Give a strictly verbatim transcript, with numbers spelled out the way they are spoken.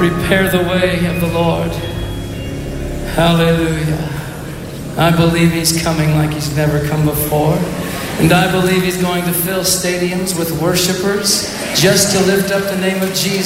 Prepare the way of the Lord. Hallelujah. I believe he's coming like he's never come before. And I believe he's going to fill stadiums with worshipers just to lift up the name of Jesus.